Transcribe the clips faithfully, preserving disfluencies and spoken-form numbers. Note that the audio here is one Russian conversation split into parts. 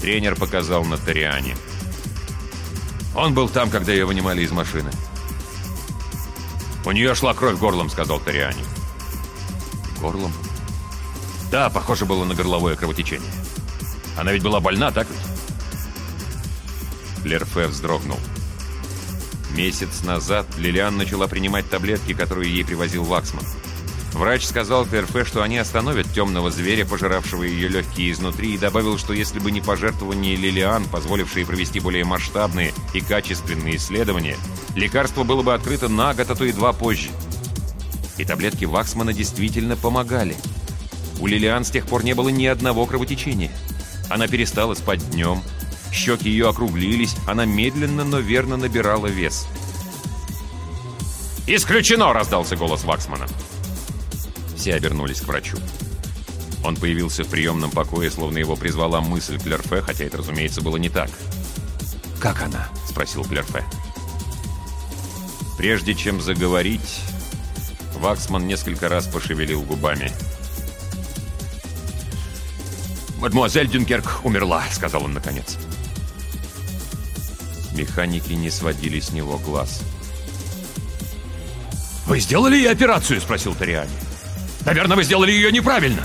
Тренер показал на Ториане. «Он был там, когда ее вынимали из машины». «У нее шла кровь горлом», — сказал Ториане. «Горлом?» «Да, похоже было на горловое кровотечение. Она ведь была больна, так ведь?» Клерфе вздрогнул. Месяц назад Лилиан начала принимать таблетки, которые ей привозил Ваксман. Врач сказал Клерфе, что они остановят темного зверя, пожиравшего ее легкие изнутри, и добавил, что если бы не пожертвования Лилиан, позволившие провести более масштабные и качественные исследования, лекарство было бы открыто на год, а то и два позже. И таблетки Ваксмана действительно помогали. У Лилиан с тех пор не было ни одного кровотечения. Она перестала спать днем, щеки ее округлились, она медленно, но верно набирала вес. «Исключено!» — раздался голос Ваксмана. Все обернулись к врачу. Он появился в приемном покое, словно его призвала мысль Клерфе, хотя это, разумеется, было не так. «Как она?» — спросил Клерфе. Прежде чем заговорить, Ваксман несколько раз пошевелил губами. «Мадемуазель Дюнкерк умерла», — сказал он наконец. Механики не сводили с него глаз. «Вы сделали ей операцию?» — спросил Ториане. «Наверное, вы сделали ее неправильно».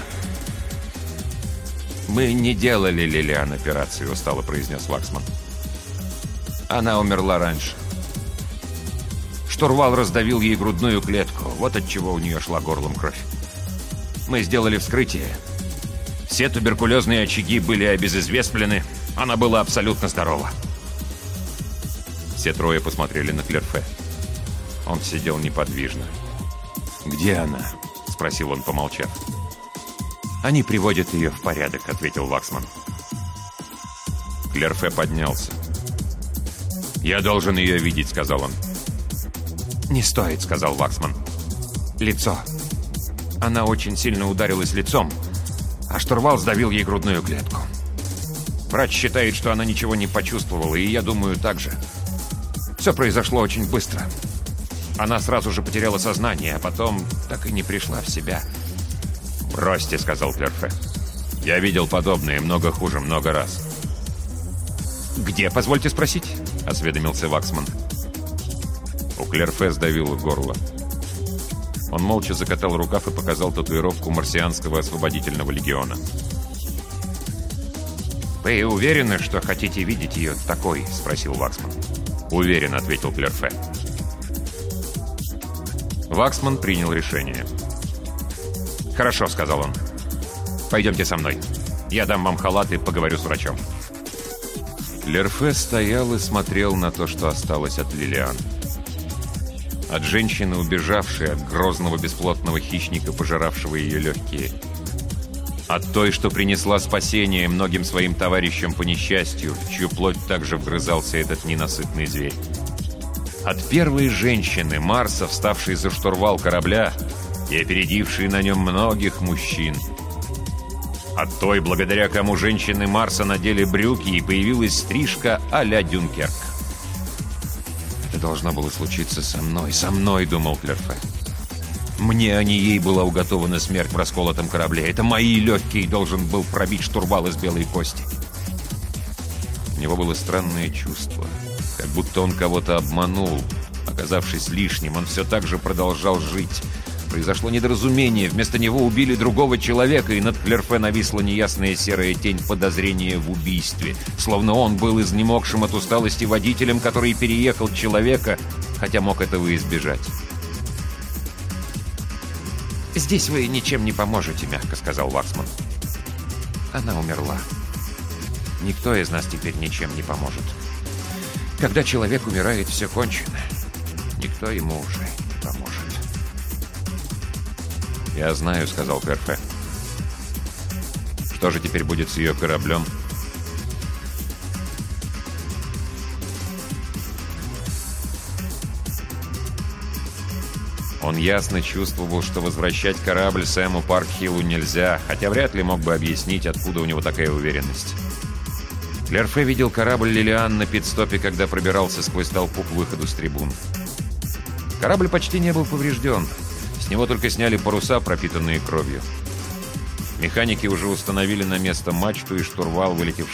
«Мы не делали Лилиан операцию», — устало произнес Ваксман. «Она умерла раньше. Штурвал раздавил ей грудную клетку. Вот от чего у нее шла горлом кровь. Мы сделали вскрытие. Все туберкулезные очаги были обезызвестлены. Она была абсолютно здорова». Все трое посмотрели на Клерфе. Он сидел неподвижно. «Где она?» — спросил он, помолчав. «Они приводят ее в порядок», — ответил Ваксман. Клерфе поднялся. «Я должен ее видеть», — сказал он. «Не стоит», — сказал Ваксман. «Лицо. Она очень сильно ударилась лицом, а штурвал сдавил ей грудную клетку. Врач считает, что она ничего не почувствовала, и я думаю, так же. Все произошло очень быстро. Она сразу же потеряла сознание, а потом так и не пришла в себя». «Бросьте», — сказал Клерфе. «Я видел подобное, много хуже, много раз». «Где, позвольте спросить?» — осведомился Ваксман. У Клерфе сдавило горло. Он молча закатал рукав и показал татуировку марсианского освободительного легиона. «Вы уверены, что хотите видеть ее такой?» — спросил Ваксман. «Уверен», — ответил Клерфе. Ваксман принял решение. «Хорошо», — сказал он. «Пойдемте со мной. Я дам вам халат и поговорю с врачом». Клерфе стоял и смотрел на то, что осталось от Лилиан. От женщины, убежавшей от грозного бесплотного хищника, пожиравшего ее легкие. От той, что принесла спасение многим своим товарищам по несчастью, в чью плоть также вгрызался этот ненасытный зверь. От первой женщины Марса, вставшей за штурвал корабля и опередившей на нем многих мужчин. От той, благодаря кому женщины Марса надели брюки и появилась стрижка а-ля Дюнкерк. «Это должно было случиться со мной, со мной», — думал Клерфе. «Мне, а не ей, была уготована смерть в расколотом корабле. Это мои легкие должен был пробить штурвал из белой кости». У него было странное чувство, как будто он кого-то обманул. Оказавшись лишним, он все так же продолжал жить. Произошло недоразумение. Вместо него убили другого человека, и над Клерфе нависла неясная серая тень подозрения в убийстве. Словно он был изнемогшим от усталости водителем, который переехал человека, хотя мог этого избежать. «Здесь вы ничем не поможете», — мягко сказал Ваксман. «Она умерла. Никто из нас теперь ничем не поможет. Когда человек умирает, все кончено. Никто ему уже не поможет». «Я знаю», — сказал Клерфе. «Что же теперь будет с ее кораблем?» Он ясно чувствовал, что возвращать корабль Сэму Паркхиллу нельзя, хотя вряд ли мог бы объяснить, откуда у него такая уверенность. Клерфе видел корабль Лилиан на пит-стопе, когда пробирался сквозь толпу к выходу с трибун. Корабль почти не был поврежден. С него только сняли паруса, пропитанные кровью. Механики уже установили на место мачту и штурвал, вылетевший